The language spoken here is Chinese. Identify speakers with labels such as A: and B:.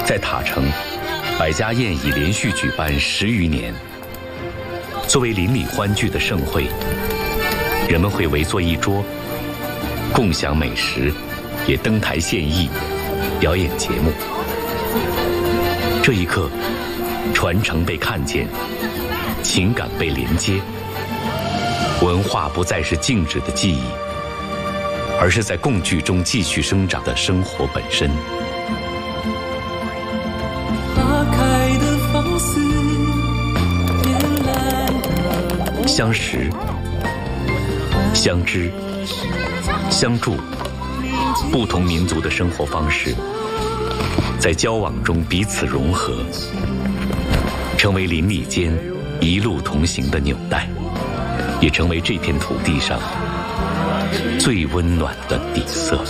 A: 在塔城，百家宴已连续举办10余年。作为邻里欢聚的盛会，人们会围坐一桌，共享美食，也登台献艺，表演节目。这一刻，传承被看见，情感被连接，文化不再是静止的记忆，而是在共聚中继续生长的生活本身。相识、相知、相助，不同民族的生活方式，在交往中彼此融合，成为邻里间一路同行的纽带，也成为这片土地上最温暖的底色。